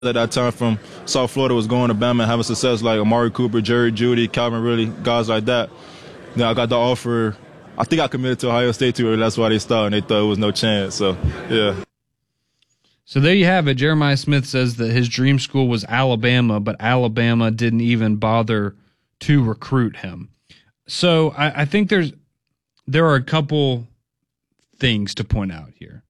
at that time from South Florida was going to Bama and having success, like Amari Cooper, Jerry Jeudy, Calvin Ridley, guys like that. Then I got the offer. I think I committed to Ohio State too early. That's why they stopped, and they thought it was no chance. So, yeah. So there you have it. Jeremiah Smith says that his dream school was Alabama, but Alabama didn't even bother to recruit him. So I think there are a couple things to point out here.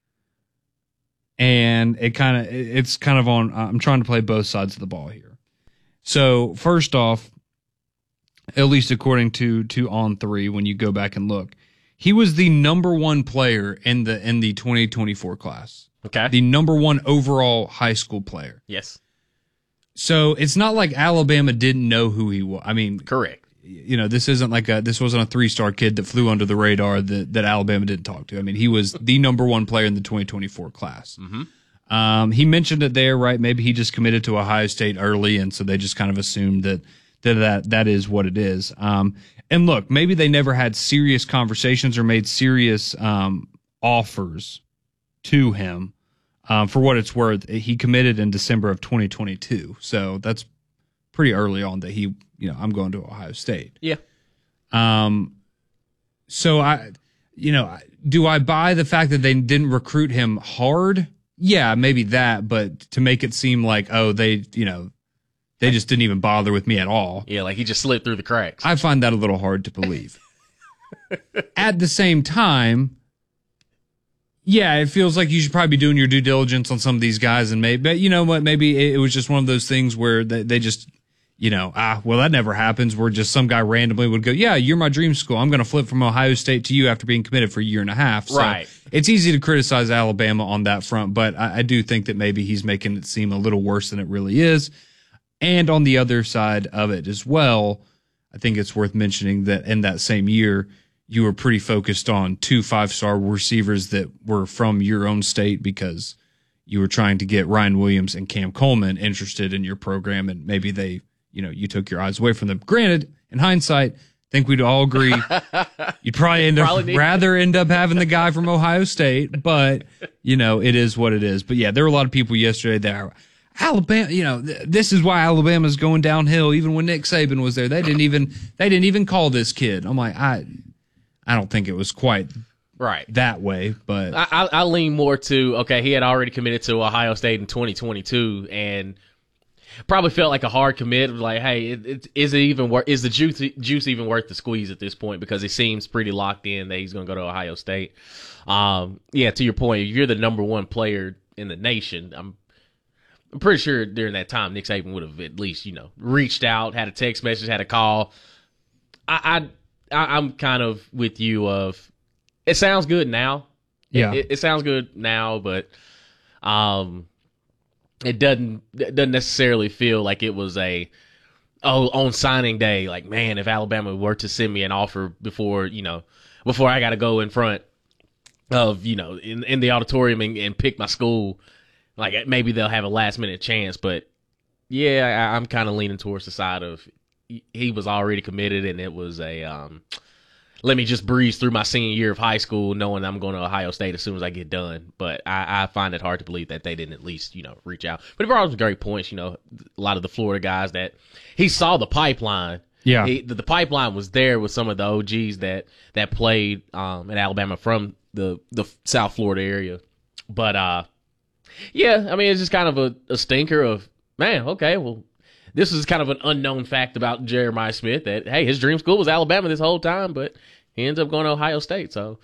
And it's kind of on, I'm trying to play both sides of the ball here. So first off, at least according to On3, when you go back and look, he was the number one player in the 2024 class. Okay. The number one overall high school player. Yes. So it's not like Alabama didn't know who he was. I mean, correct. This isn't this wasn't a 3-star kid that flew under the radar that Alabama didn't talk to. I mean, he was the number one player in the 2024 class. Mm-hmm. He mentioned it there, right? Maybe he just committed to Ohio State early, and so they just kind of assumed that is what it is. And look, maybe they never had serious conversations or made serious offers to him. For what it's worth, he committed in December of 2022, so that's pretty early on that he, I'm going to Ohio State. Yeah. So do I buy the fact that they didn't recruit him hard? Yeah, maybe that, but to make it seem like, they just didn't even bother with me at all. Yeah, like he just slipped through the cracks. I find that a little hard to believe. At the same time, yeah, it feels like you should probably be doing your due diligence on some of these guys, and but you know what? Maybe it was just one of those things where they just, that never happens. Where just some guy randomly would go, yeah, you're my dream school. I'm going to flip from Ohio State to you after being committed for a year and a half. So right. It's easy to criticize Alabama on that front, but I do think that maybe he's making it seem a little worse than it really is. And on the other side of it as well, I think it's worth mentioning that in that same year, you were pretty focused on 2 5-star receivers that were from your own state because you were trying to get Ryan Williams and Cam Coleman interested in your program, and maybe they, you took your eyes away from them. Granted, in hindsight, I think we'd all agree you'd probably rather end up having the guy from Ohio State, but, it is what it is. But yeah, there were a lot of people yesterday that are, Alabama, this is why Alabama's going downhill. Even when Nick Saban was there, they didn't even call this kid. I'm like, I don't think it was quite right that way, but I lean more to, okay, he had already committed to Ohio State in 2022 and probably felt like a hard commit. Like, hey, is the juice even worth the squeeze at this point? Because he seems pretty locked in that he's going to go to Ohio State. Yeah, to your point, if you're the number one player in the nation, I'm pretty sure during that time Nick Saban would have at least, reached out, had a text message, had a call. I'm kind of with you of, it sounds good now. Yeah. It sounds good now, but it doesn't necessarily feel like it was on signing day, like, man, if Alabama were to send me an offer before I got to go in front of, in the auditorium and pick my school, like maybe they'll have a last minute chance. But yeah, I'm kind of leaning towards the side of he was already committed, and it was let me just breeze through my senior year of high school knowing I'm going to Ohio State as soon as I get done. But I find it hard to believe that they didn't at least, reach out. But he brought up some great points, a lot of the Florida guys that he saw the pipeline. Yeah. The pipeline was there with some of the OGs that played in Alabama from the South Florida area. But, yeah, I mean, it's just kind of a stinker of, man, okay, well, this is kind of an unknown fact about Jeremiah Smith that, hey, his dream school was Alabama this whole time, but he ends up going to Ohio State. So,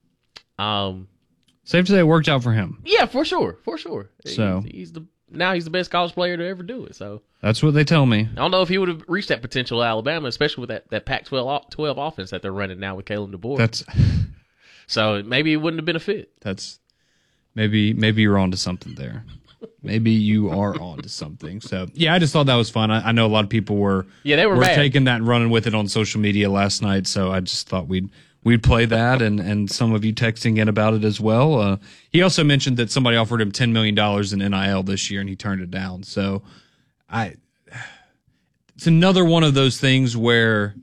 safe to say it worked out for him. Yeah, for sure. So he's the best college player to ever do it. So that's what they tell me. I don't know if he would have reached that potential at Alabama, especially with that Pac-12 offense that they're running now with Kalen DeBoer. So maybe it wouldn't have been a fit. Maybe you're onto something there. Maybe you are onto something. So yeah, I just thought that was fun. I know a lot of people were mad. Taking that and running with it on social media last night. So I just thought we'd play that, and some of you texting in about it as well. He also mentioned that somebody offered him $10 million in NIL this year, and he turned it down. So it's another one of those things where,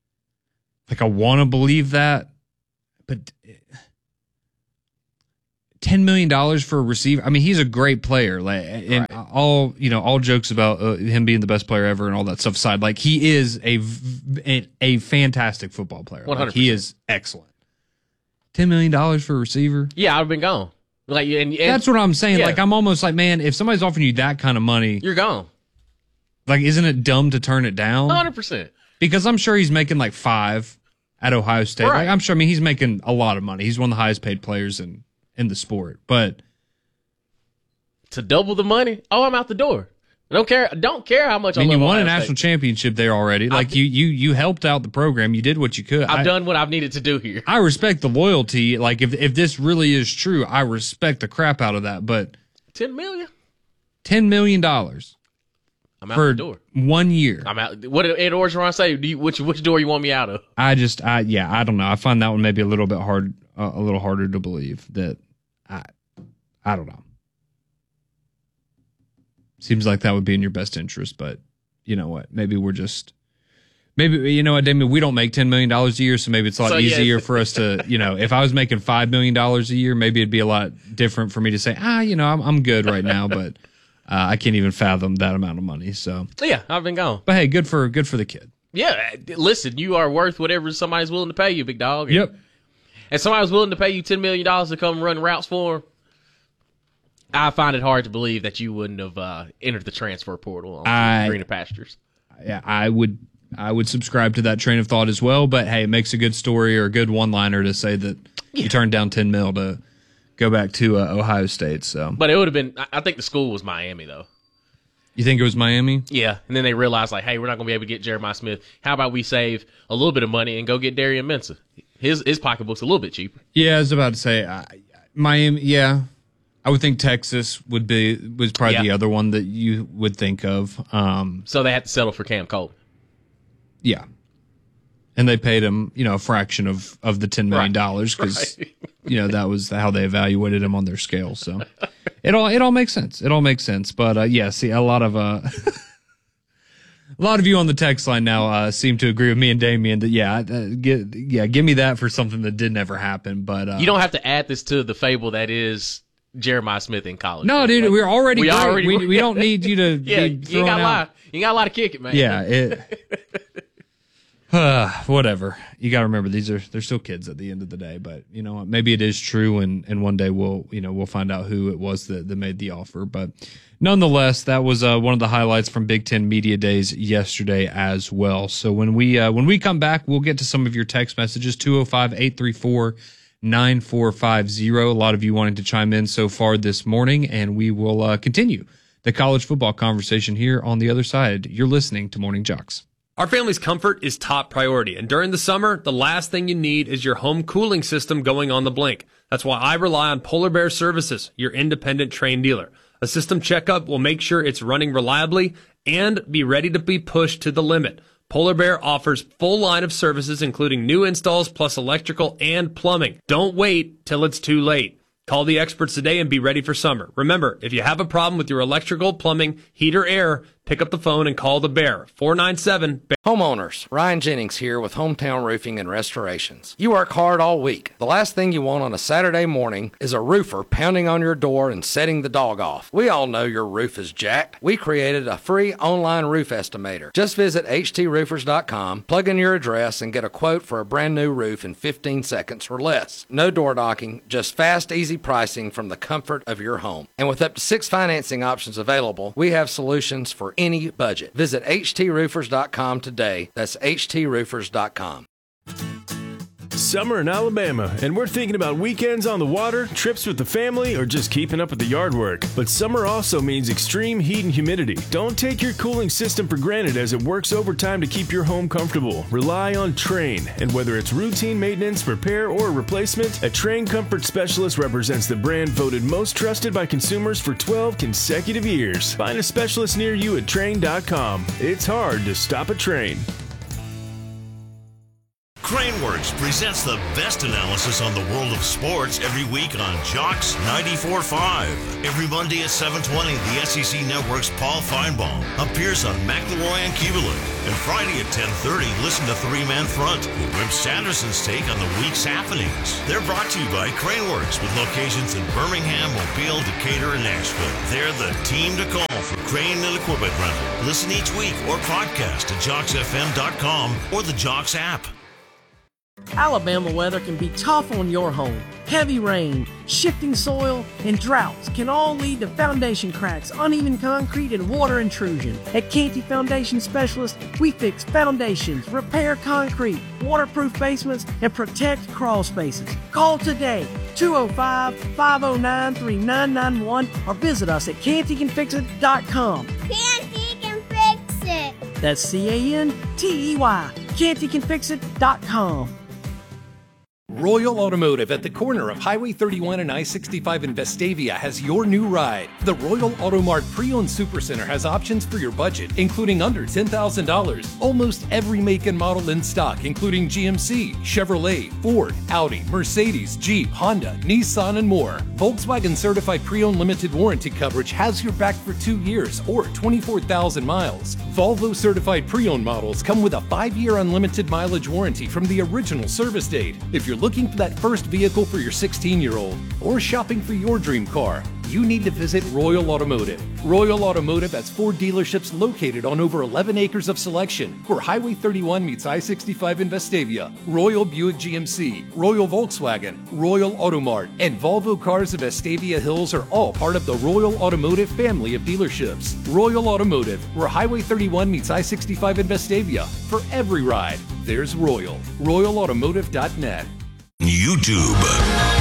like, I want to believe that, but $10 million for a receiver. I mean, he's a great player. Like, and all jokes about him being the best player ever and all that stuff aside, like he is a fantastic football player. 100%. Like, he is excellent. $10 million for a receiver. Yeah, I've been gone. Like, and that's what I'm saying. Yeah. Like, I'm almost like, man, if somebody's offering you that kind of money, you're gone. Like, isn't it dumb to turn it down? 100%. Because I'm sure he's making like $5 at Ohio State. Right. Like, I'm sure. I mean, he's making a lot of money. He's one of the highest paid players in the sport. But to double the money, I'm out the door. Don't care how much. I mean, love you won Ohio a national State. championship there already. Like you helped out the program. You did what you could. I've done what I've needed to do here. I respect the loyalty. Like if this really is true, I respect the crap out of that. But $10 million. $10 million. I'm out for the door. 1 year. I'm out. What did Ed Orgeron say? Which door you want me out of? I don't know. I find that one maybe a little bit hard, a little harder to believe. That I don't know. Seems like that would be in your best interest, but you know what? Maybe you know what, Damien? We don't make $10 million a year, so maybe it's a lot easier for us to, if I was making $5 million a year, maybe it'd be a lot different for me to say, I'm good right now, but I can't even fathom that amount of money. So yeah, I've been gone. But hey, good for the kid. Yeah, listen, you are worth whatever somebody's willing to pay you, big dog. Yep. And somebody's willing to pay you $10 million to come run routes for him. I find it hard to believe that you wouldn't have entered the transfer portal on greener pastures. Yeah, I would subscribe to that train of thought as well. But hey, it makes a good story or a good one-liner to say that you turned down $10 million to go back to Ohio State. So, but it would have been. I think the school was Miami, though. You think it was Miami? Yeah, and then they realized, like, hey, we're not going to be able to get Jeremiah Smith. How about we save a little bit of money and go get Darian Mensah? His pocketbook's a little bit cheaper. Yeah, I was about to say Miami. Yeah. I would think Texas was probably the other one that you would think of. So they had to settle for Cam Colton. Yeah, and they paid him, a fraction of the $10 million because that was how they evaluated him on their scale. So it all makes sense. It all makes sense. But see, a lot of you on the text line now seem to agree with me and Damien that give me that for something that did never happen. But you don't have to add this to the fable that is Jeremiah Smith in college. No, dude, we're already great. We don't need you to you ain't got lie. You got a lot to kick it, man. Yeah, whatever. You got to remember they're still kids at the end of the day. But you know what? Maybe it is true, and one day we'll find out who it was that made the offer. But nonetheless, that was one of the highlights from Big Ten Media Days yesterday as well. So when we come back, we'll get to some of your text messages. 205-834-9450. A lot of you wanting to chime in so far this morning, and we will continue the college football conversation here on the other side. You're listening to Morning Jocks. Our family's comfort is top priority, and during the summer, the last thing you need is your home cooling system going on the blink. That's why I rely on Polar Bear Services, your independent Trane dealer. A system checkup will make sure it's running reliably and be ready to be pushed to the limit. Polar Bear offers full line of services, including new installs plus electrical and plumbing. Don't wait till it's too late. Call the experts today and be ready for summer. Remember, if you have a problem with your electrical, plumbing, heat, or air, pick up the phone and call the Bear. 497-BEAR. Homeowners, Ryan Jennings here with Hometown Roofing and Restorations. You work hard all week. The last thing you want on a Saturday morning is a roofer pounding on your door and setting the dog off. We all know your roof is jacked. We created a free online roof estimator. Just visit htsroofers.com, plug in your address, and get a quote for a brand new roof in 15 seconds or less. No door knocking, just fast, easy pricing from the comfort of your home. And with up to 6 financing options available, we have solutions for any budget. Visit htsroofers.com today. That's htsroofers.com. Summer in Alabama, and we're thinking about weekends on the water, trips with the family, or just keeping up with the yard work. But summer also means extreme heat and humidity. Don't take your cooling system for granted as it works overtime to keep your home comfortable. Rely on Trane, and whether it's routine maintenance, repair, or replacement, a Trane Comfort Specialist represents the brand voted most trusted by consumers for 12 consecutive years. Find a specialist near you at Trane.com. It's hard to stop a Trane. Craneworks presents the best analysis on the world of sports every week on Jocks 94.5. Every Monday at 7:20, the SEC Network's Paul Feinbaum appears on McElroy and Kubelik. And Friday at 10:30, listen to Three Man Front with Wimp Sanderson's take on the week's happenings. They're brought to you by Craneworks with locations in Birmingham, Mobile, Decatur, and Nashville. They're the team to call for crane and equipment rental. Listen each week or podcast at JocksFM.com or the Jocks app. Alabama weather can be tough on your home. Heavy rain, shifting soil, and droughts can all lead to foundation cracks, uneven concrete, and water intrusion. At Canty Foundation Specialists, we fix foundations, repair concrete, waterproof basements, and protect crawl spaces. Call today, 205-509-3991, or visit us at cantycanfixit.com. Canty can fix it. That's CANTEY, cantycanfixit.com. Royal Automotive at the corner of Highway 31 and I-65 in Vestavia has your new ride. The Royal Auto Mart Pre-Owned Supercenter has options for your budget, including under $10,000. Almost every make and model in stock, including GMC, Chevrolet, Ford, Audi, Mercedes, Jeep, Honda, Nissan, and more. Volkswagen Certified Pre-Owned Limited Warranty coverage has your back for 2 years or 24,000 miles. Volvo Certified Pre-Owned models come with a 5-year unlimited mileage warranty from the original service date. If you're looking for that first vehicle for your 16-year-old or shopping for your dream car, you need to visit Royal Automotive. Royal Automotive has 4 dealerships located on over 11 acres of selection where Highway 31 meets I-65 in Vestavia. Royal Buick GMC, Royal Volkswagen, Royal Automart, and Volvo Cars of Vestavia Hills are all part of the Royal Automotive family of dealerships. Royal Automotive, where Highway 31 meets I-65 in Vestavia. For every ride, there's Royal. RoyalAutomotive.net. YouTube.